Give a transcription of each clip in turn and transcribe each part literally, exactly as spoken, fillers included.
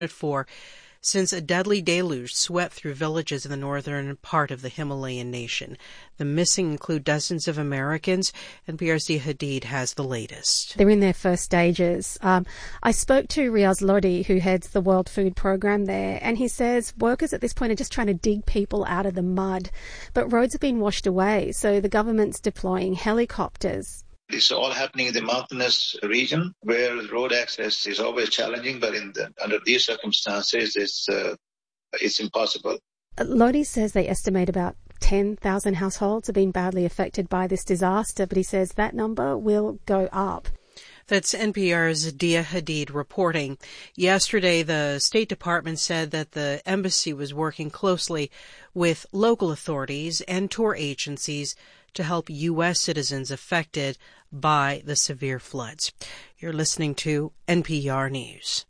for since a deadly deluge swept through villages in the northern part of the Himalayan nation. The missing include dozens of Americans. N P R's Dia Hadid has the latest. They're in their first stages. Um, I spoke to Riaz Lodi, who heads the World Food Programme there, and he says workers at this point are just trying to dig people out of the mud. But roads have been washed away, so the government's deploying helicopters. This is all happening in the mountainous region where road access is always challenging, but in the, under these circumstances, it's, uh, it's impossible. Lodi says they estimate about ten thousand households have been badly affected by this disaster, but he says that number will go up. That's N P R's Dia Hadid reporting. Yesterday, the State Department said that the embassy was working closely with local authorities and tour agencies to help U S citizens affected by the severe floods. You're listening to N P R News.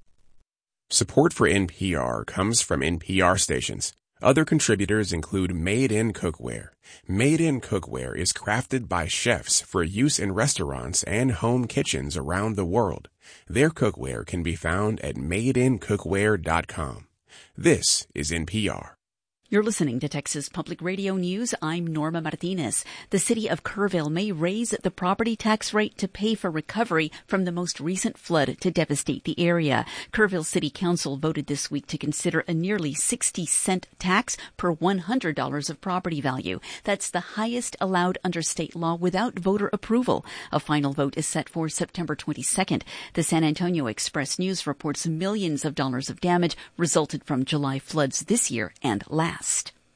Support for N P R comes from N P R stations. Other contributors include Made In Cookware. Made In Cookware is crafted by chefs for use in restaurants and home kitchens around the world. Their cookware can be found at made in cookware dot com. This is N P R. You're listening to Texas Public Radio News. I'm Norma Martinez. The city of Kerrville may raise the property tax rate to pay for recovery from the most recent flood to devastate the area. Kerrville City Council voted this week to consider a nearly sixty cent tax per one hundred dollars of property value. That's the highest allowed under state law without voter approval. A final vote is set for September twenty-second. The San Antonio Express News reports millions of dollars of damage resulted from July floods this year and last.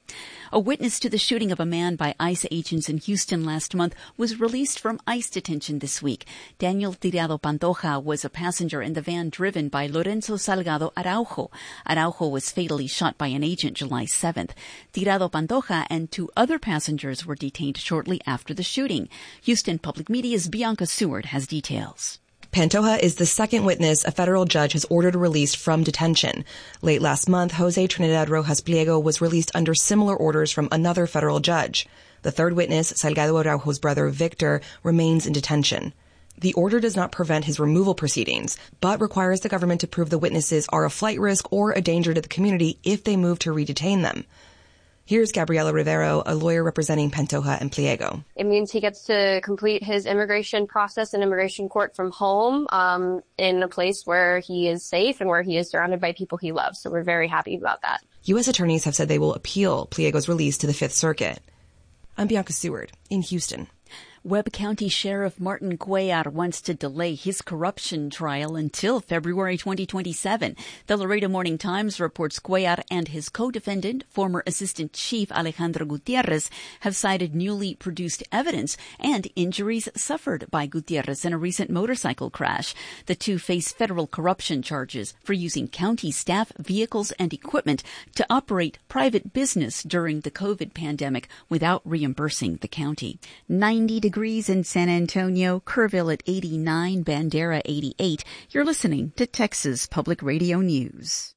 A witness to the shooting of a man by ICE agents in Houston last month was released from ICE detention this week. Daniel Tirado Pantoja was a passenger in the van driven by Lorenzo Salgado Araujo. Araujo was fatally shot by an agent July seventh. Tirado Pantoja and two other passengers were detained shortly after the shooting. Houston Public Media's Bianca Seward has details. Pantoja is the second witness a federal judge has ordered released from detention. Late last month, Jose Trinidad Rojas Pliego was released under similar orders from another federal judge. The third witness, Salgado Araujo's brother Victor, remains in detention. The order does not prevent his removal proceedings, but requires the government to prove the witnesses are a flight risk or a danger to the community if they move to redetain them. Here's Gabriela Rivero, a lawyer representing Pantoja and Pliego. It means he gets to complete his immigration process in immigration court from home, um, in a place where he is safe and where he is surrounded by people he loves. So we're very happy about that. U S attorneys have said they will appeal Pliego's release to the Fifth Circuit. I'm Bianca Seward in Houston. Webb County Sheriff Martin Cuellar wants to delay his corruption trial until February twenty twenty-seven. The Laredo Morning Times reports Cuellar and his co-defendant, former Assistant Chief Alejandro Gutierrez, have cited newly produced evidence and injuries suffered by Gutierrez in a recent motorcycle crash. The two face federal corruption charges for using county staff, vehicles, and equipment to operate private business during the COVID pandemic without reimbursing the county. ninety degrees in San Antonio, Kerrville at eighty-nine, Bandera eighty-eight. You're listening to Texas Public Radio News.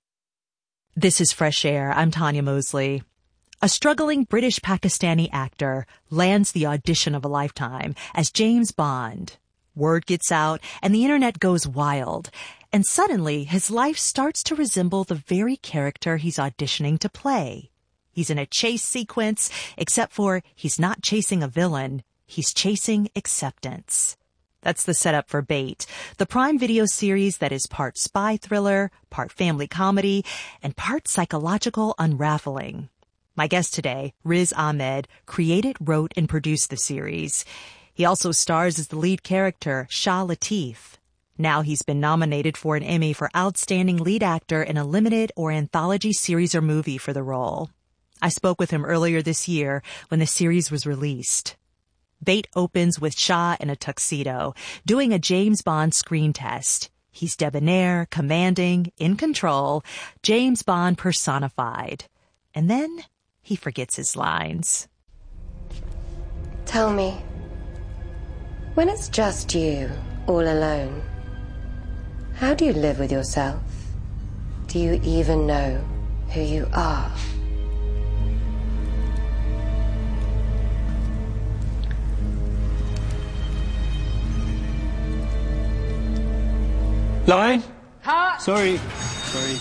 This is Fresh Air. I'm Tanya Mosley. A struggling British-Pakistani actor lands the audition of a lifetime as James Bond. Word gets out and the internet goes wild. And suddenly his life starts to resemble the very character he's auditioning to play. He's in a chase sequence, except for he's not chasing a villain. He's chasing acceptance. That's the setup for Bait, the Prime Video series that is part spy thriller, part family comedy, and part psychological unraveling. My guest today, Riz Ahmed, created, wrote, and produced the series. He also stars as the lead character, Shah Latif. Now he's been nominated for an Emmy for Outstanding Lead Actor in a limited or anthology series or movie for the role. I spoke with him earlier this year when the series was released. Bait opens with Shah in a tuxedo, doing a James Bond screen test. He's debonair, commanding, in control, James Bond personified. And then he forgets his lines. Tell me, when it's just you, all alone, how do you live with yourself? Do you even know who you are? Line? Cut. Sorry. very